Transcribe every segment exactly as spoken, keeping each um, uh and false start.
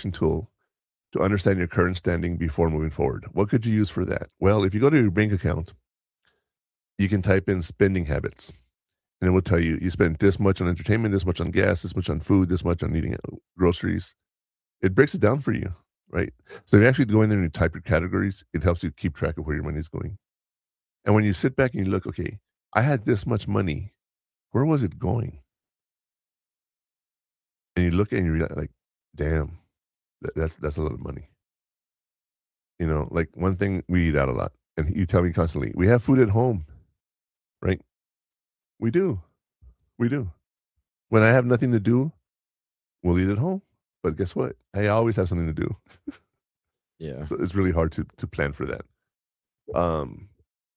reflection tool to understand your current standing before moving forward. What could you use for that? Well, if you go to your bank account, you can type in spending habits, and it will tell you you spent this much on entertainment, this much on gas, this much on food, this much on eating uh, groceries. It breaks it down for you, right? So if you actually go in there and you type your categories, it helps you keep track of where your money is going. And when you sit back and you look, okay, I had this much money, where was it going? And you look and you realize, like, damn, that, that's that's a lot of money. You know, like one thing, we eat out a lot, and you tell me constantly, we have food at home, right? We do, we do. When I have nothing to do, we'll eat at home. But guess what? I always have something to do. Yeah. So it's really hard to to plan for that. Um.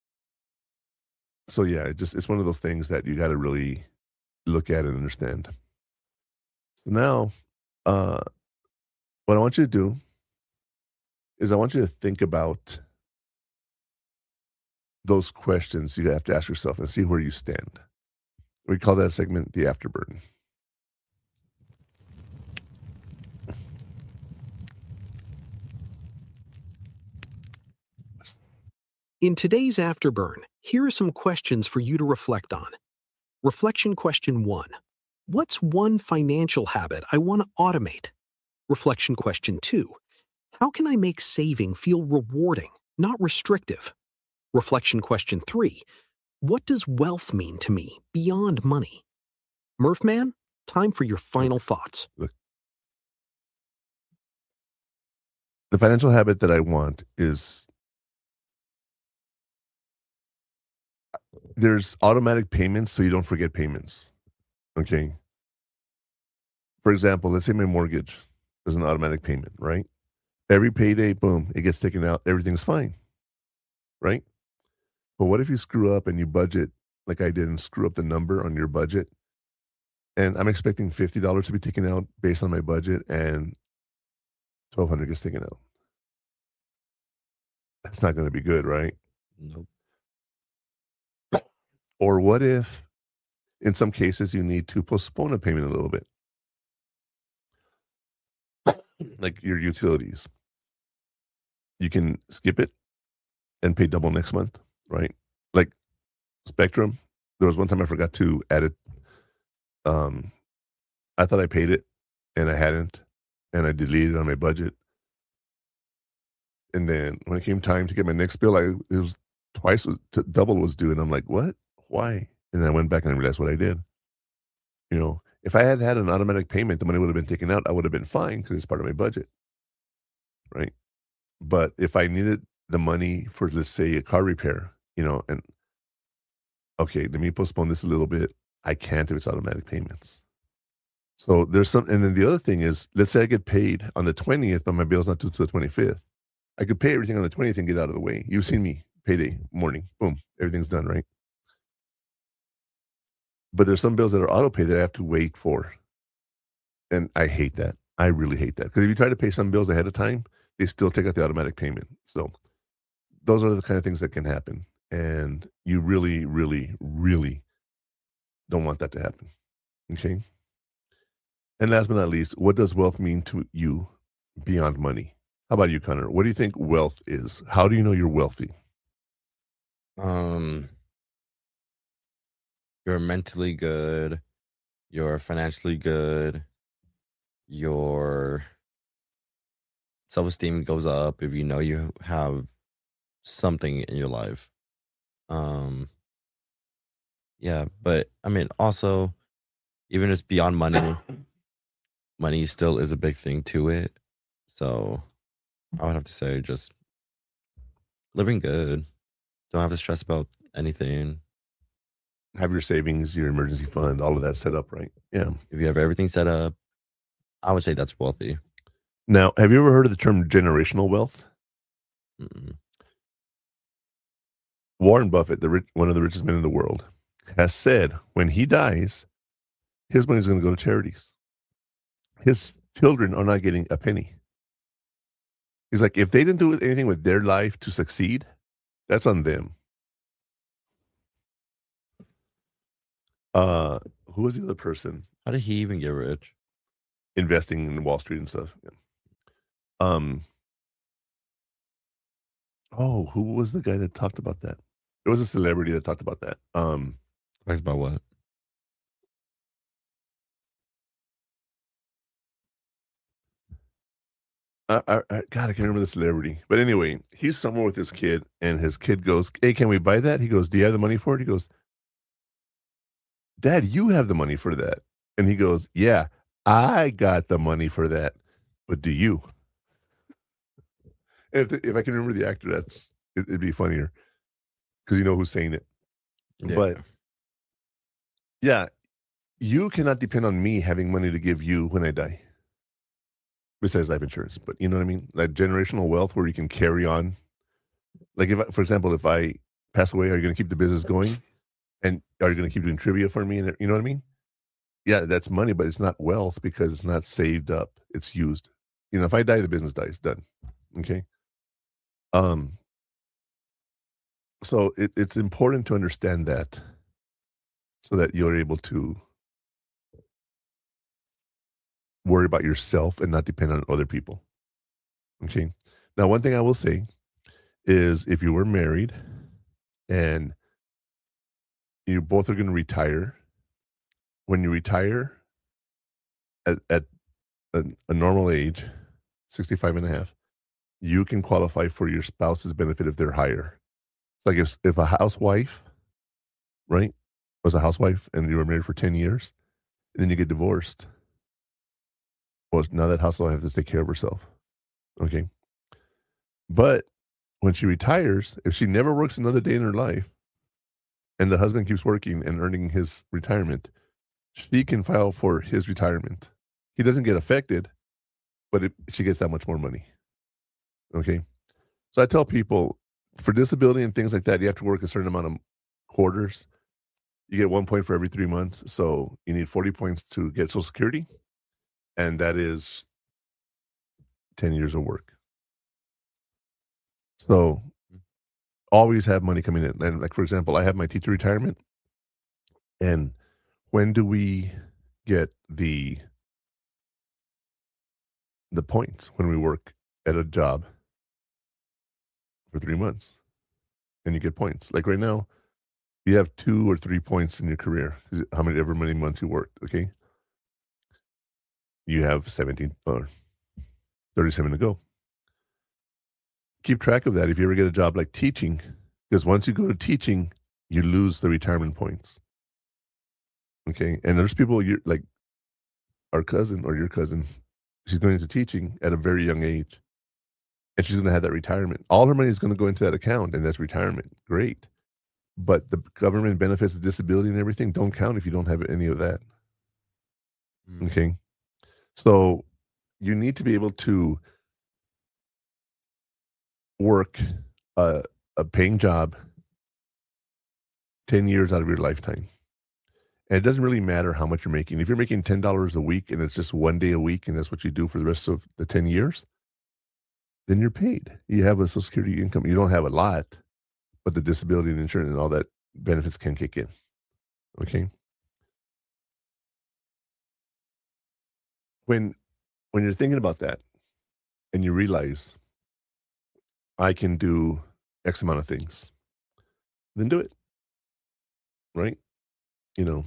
So yeah, it just it's one of those things that you got to really look at and understand. So now, uh, what I want you to do is I want you to think about those questions you have to ask yourself and see where you stand. We call that segment the afterburn. In today's Afterburn, here are some questions for you to reflect on. Reflection question one. What's one financial habit I want to automate? Reflection question two. How can I make saving feel rewarding, not restrictive? Reflection question three. What does wealth mean to me beyond money? Murphman, time for your final thoughts. Look, the financial habit that I want is there's automatic payments so you don't forget payments. Okay. For example, let's say my mortgage is an automatic payment, right? Every payday, boom, it gets taken out. Everything's fine, right? But what if you screw up and you budget like I did and screw up the number on your budget? And I'm expecting fifty dollars to be taken out based on my budget, and twelve hundred gets taken out. That's not going to be good, right? Nope. Or what if, in some cases, you need to postpone a payment a little bit? Like your utilities. You can skip it and pay double next month, right? Like Spectrum, there was one time I forgot to add it. Um, I thought I paid it, and I hadn't, and I deleted it on my budget. And then when it came time to get my next bill, I it was twice, was- t- double was due, and I'm like, what? Why? And then I went back and I realized what I did. You know, if I had had an automatic payment, the money would have been taken out. I would have been fine because it's part of my budget, right? But if I needed the money for, let's say, a car repair, you know, and okay, let me postpone this a little bit. I can't if it's automatic payments. So there's some, and then the other thing is, let's say I get paid on the twentieth, but my bill's not due to the twenty-fifth. I could pay everything on the twentieth and get out of the way. You've seen me, payday morning, boom, everything's done, right? But there's some bills that are auto pay that I have to wait for. And I hate that. I really hate that. Because if you try to pay some bills ahead of time, they still take out the automatic payment. So those are the kind of things that can happen. And you really, really, really don't want that to happen. Okay. And last but not least, what does wealth mean to you beyond money? How about you, Connor? What do you think wealth is? How do you know you're wealthy? Um, you're mentally good. You're financially good. Your self-esteem goes up if you know you have something in your life. Um, yeah, but I mean, also, even if it's beyond money, money still is a big thing to it. So I would have to say just living good. Don't have to stress about anything. Have your savings, your emergency fund, all of that set up right. Yeah. If you have everything set up, I would say that's wealthy. Now, have you ever heard of the term generational wealth? Mm-mm. Warren Buffett, the rich, one of the richest men in the world, has said when he dies, his money is going to go to charities. His children are not getting a penny. He's like, if they didn't do anything with their life to succeed, that's on them. Uh, who was the other person How did he even get rich? investing in Wall Street and stuff? Yeah. Um, oh, who was the guy that talked about that? It was a celebrity that talked about that. Um, Talks about what? I, I, I, God, I can't remember the celebrity. But anyway, he's somewhere with his kid, and his kid goes, "Hey, can we buy that?" He goes, "Do you have the money for it?" He goes, "Dad, you have the money for that." And he goes, "Yeah, I got the money for that, but do you?" If if I can remember the actor, that's it, it'd be funnier because you know who's saying it. Yeah. But yeah, you cannot depend on me having money to give you when I die. Besides life insurance, but you know what I mean? Like generational wealth where you can carry on. Like if, I, for example, if I pass away, are you going to keep the business going? And are you going to keep doing trivia for me? And you know what I mean? Yeah, that's money, but it's not wealth because it's not saved up. It's used. You know, if I die, the business dies. Done. Okay. Um. So it, it's important to understand that, so that you're able to worry about yourself and not depend on other people. Okay. Now, one thing I will say is if you were married and you both are going to retire, when you retire at, at a, a normal age, sixty-five and a half, you can qualify for your spouse's benefit if they're higher. Like if, if a housewife, right, was a housewife and you were married for ten years, and then you get divorced, well, now that housewife has to take care of herself. Okay. But when she retires, if she never works another day in her life, and the husband keeps working and earning his retirement, she can file for his retirement. He doesn't get affected, but it, she gets that much more money. Okay. So I tell people for disability and things like that, you have to work a certain amount of quarters. You get one point for every three months. So you need forty points to get Social Security. And that is ten years of work. So always have money coming in. And like, for example, I have my teacher retirement. And when do we get the the points? When we work at a job for three months and you get points. Like right now, you have two or three points in your career. How many ever many months you worked, okay? You have seventeen or thirty-seven to go. Keep track of that if you ever get a job like teaching, because once you go to teaching, you lose the retirement points. Okay. And there's people you're like our cousin or your cousin, she's going into teaching at a very young age. And she's going to have that retirement. All her money is going to go into that account, and that's retirement. Great. But the government benefits, the disability and everything don't count if you don't have any of that. Mm. Okay. So you need to be able to work a, a paying job ten years out of your lifetime. And it doesn't really matter how much you're making. If you're making ten dollars a week and it's just one day a week and that's what you do for the rest of the ten years, then you're paid. You have a Social Security income. You don't have a lot, but the disability and insurance and all that benefits can kick in. Okay. When when you're thinking about that and you realize I can do X amount of things, then do it. Right? You know,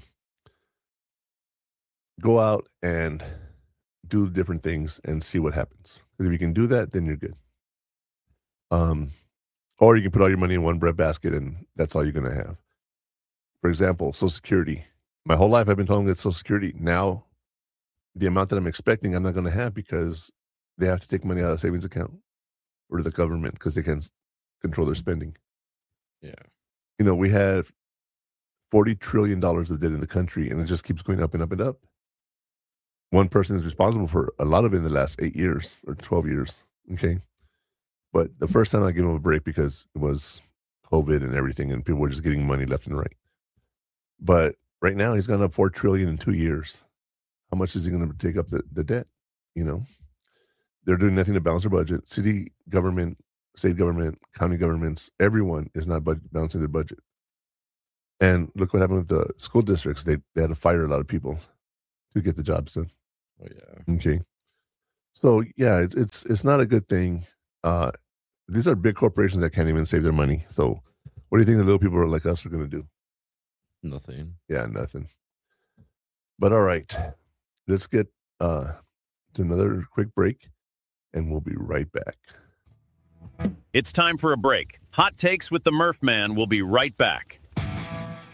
go out and do different things and see what happens. Because if you can do that, then you're good. Um, or you can put all your money in one breadbasket and that's all you're going to have. For example, Social Security. My whole life I've been told that Social Security. Now, the amount that I'm expecting, I'm not going to have because they have to take money out of savings account or the government because they can control their spending. Yeah. You know, we have forty trillion dollars of debt in the country, and it just keeps going up and up and up. One person is responsible for a lot of it in the last eight years or twelve years. Okay. But the first time I gave him a break because it was COVID and everything, and people were just getting money left and right. But right now, he's gone up four trillion dollars in two years. How much is he going to take up the, the debt? You know, they're doing nothing to balance their budget. City government, state government, county governments, everyone is not budget, balancing their budget. And look what happened with the school districts. They, they had to fire a lot of people to get the jobs done. Oh, yeah. Okay. So yeah, it's it's it's not a good thing. Uh, these are big corporations that can't even save their money. So what do you think the little people are like us are going to do? Nothing. Yeah, nothing. But all right, let's get uh, to another quick break, and we'll be right back. It's time for a break. Hot Takes with the Murph Man will be right back.